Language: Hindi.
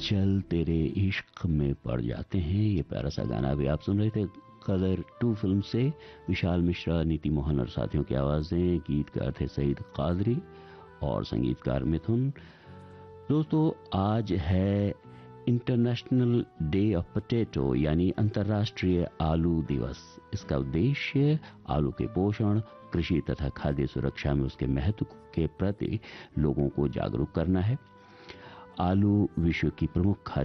चल तेरे इश्क में पड़ जाते हैं। ये प्यारा सा गाना अभी आप सुन रहे थे कदर 2 फिल्म से। विशाल मिश्रा, नीति मोहन और साथियों की आवाजें। गीतकार थे सईद कादरी और संगीतकार मिथुन। दोस्तों, आज है इंटरनेशनल डे ऑफ पोटैटो यानी अंतर्राष्ट्रीय आलू दिवस। इसका उद्देश्य आलू के पोषण, कृषि तथा खाद्य सुरक्षा में उसके महत्व के प्रति लोगों को जागरूक करना है। आलू विश्व की प्रमुख खाद्य